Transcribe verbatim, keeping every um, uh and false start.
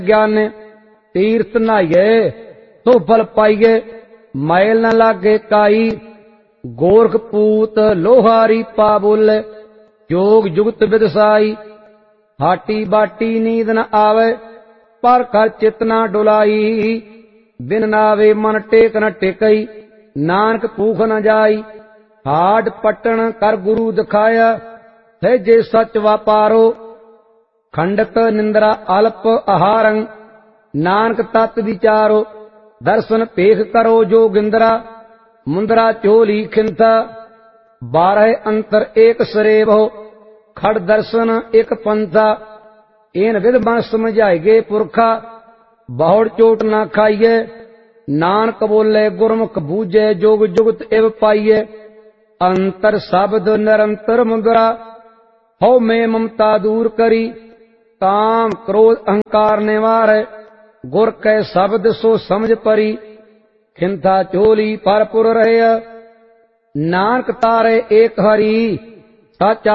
ज्ञान तीर्थ नहाइए तो फल पाइए मैल न लागे काई गोरख पूत लोहारी पाबुल जोग जुगत विदसाई हाटी बाटी नींद न आवे पर कर चित न डुलाई बिन नावे मन टेक न टेकई नानक भूख न जाई हाट पटन कर गुरु दिखाया है जे सच वापारो खंडक निंद्रा अल्प आहारं नानक तत् विचारो दर्शन पेख करो जो गिंदरा मुंदरा चोली खिंथा बारह अंतर एक सरेब हो खड़ दर्शन एक पंथा इन विध मन समझाइगे पुरखा बहुड़ चोट न खाइए नानक बोले गुरमुख बूझे जोग जुगत एव पाइए अंतर शब्द निरंतर मुद्रा हो में ममता दूर करी काम क्रोध अहंकार निवार गुर कै शब्द सो समझ परी खिंथा चोली परपुर रहे नानक तारे एक हरि सच